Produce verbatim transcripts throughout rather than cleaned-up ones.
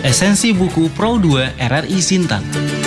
Esensi buku Pro dua R R I Sintan.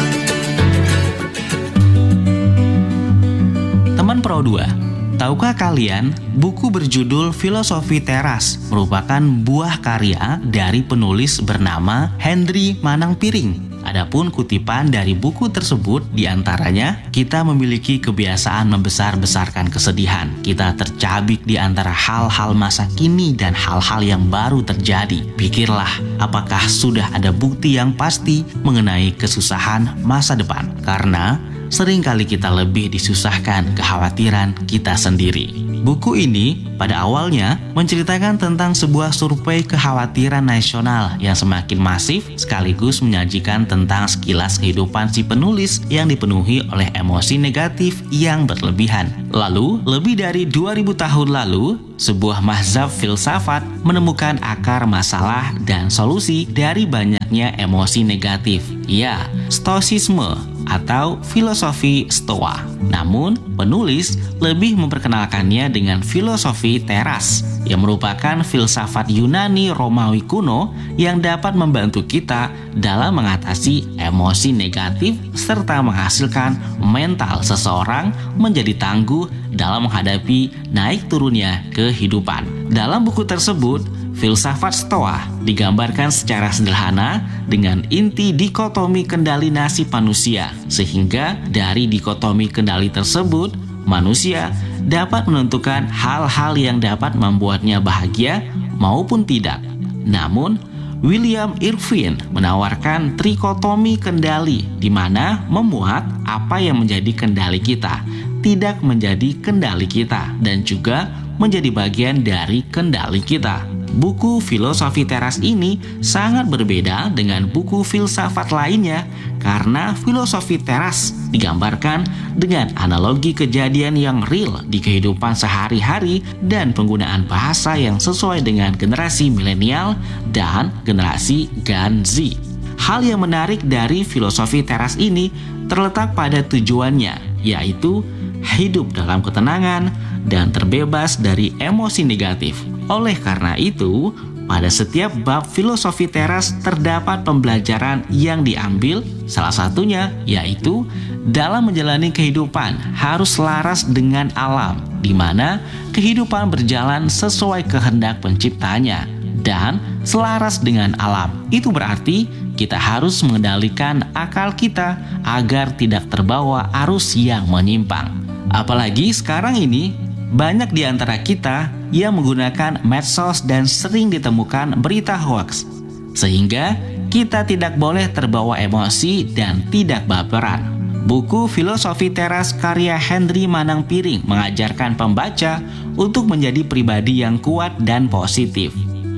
Teman Pro dua, tahukah kalian buku berjudul Filosofi Teras merupakan buah karya dari penulis bernama Hendry Manangpiring? Adapun kutipan dari buku tersebut diantaranya, kita memiliki kebiasaan membesar-besarkan kesedihan. Kita tercabik di antara hal-hal masa kini dan hal-hal yang baru terjadi. Pikirlah, apakah sudah ada bukti yang pasti mengenai kesusahan masa depan? Karena seringkali kita lebih disusahkan kekhawatiran kita sendiri. Buku ini pada awalnya menceritakan tentang sebuah survei kekhawatiran nasional yang semakin masif sekaligus menyajikan tentang sekilas kehidupan si penulis yang dipenuhi oleh emosi negatif yang berlebihan. Lalu, lebih dari dua ribu tahun lalu, sebuah mazhab filsafat menemukan akar masalah dan solusi dari banyaknya emosi negatif. Ya, stoicisme atau filosofi Stoa. Namun, penulis lebih memperkenalkannya dengan filosofi teras yang merupakan filsafat Yunani Romawi kuno yang dapat membantu kita dalam mengatasi emosi negatif serta menghasilkan mental seseorang menjadi tangguh dalam menghadapi naik turunnya kehidupan. Dalam buku tersebut, filsafat Stoa digambarkan secara sederhana dengan inti dikotomi kendali nasib manusia, sehingga dari dikotomi kendali tersebut, manusia dapat menentukan hal-hal yang dapat membuatnya bahagia maupun tidak. Namun, William Irvine menawarkan trikotomi kendali, di mana memuat apa yang menjadi kendali kita tidak menjadi kendali kita dan juga menjadi bagian dari kendali kita. Buku Filosofi Teras ini sangat berbeda dengan buku filsafat lainnya karena filosofi teras digambarkan dengan analogi kejadian yang real di kehidupan sehari-hari dan penggunaan bahasa yang sesuai dengan generasi milenial dan generasi Gen Z. Hal yang menarik dari filosofi teras ini terletak pada tujuannya, yaitu hidup dalam ketenangan dan terbebas dari emosi negatif. Oleh karena itu, pada setiap bab filosofi teras terdapat pembelajaran yang diambil, salah satunya yaitu dalam menjalani kehidupan harus selaras dengan alam, di mana kehidupan berjalan sesuai kehendak penciptanya dan selaras dengan alam. Itu berarti kita harus mengendalikan akal kita agar tidak terbawa arus yang menyimpang. Apalagi sekarang ini, banyak di antara kita yang menggunakan medsos dan sering ditemukan berita hoaks, sehingga kita tidak boleh terbawa emosi dan tidak baperan. Buku Filosofi Teras karya Hendry Manangpiring mengajarkan pembaca untuk menjadi pribadi yang kuat dan positif,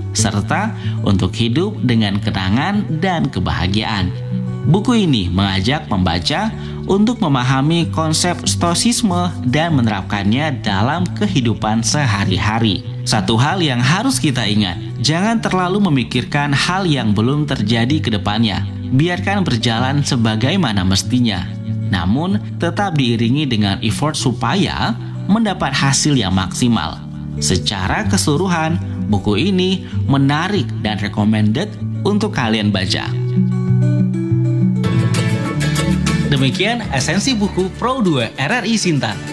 serta untuk hidup dengan kenangan dan kebahagiaan. Buku ini mengajak pembaca untuk memahami konsep stoicisme dan menerapkannya dalam kehidupan sehari-hari. Satu hal yang harus kita ingat, jangan terlalu memikirkan hal yang belum terjadi ke depannya. Biarkan berjalan sebagaimana mestinya, namun tetap diiringi dengan effort supaya mendapat hasil yang maksimal. Secara keseluruhan, buku ini menarik dan recommended untuk kalian baca. Demikian esensi buku Pro dua R R I Sintan.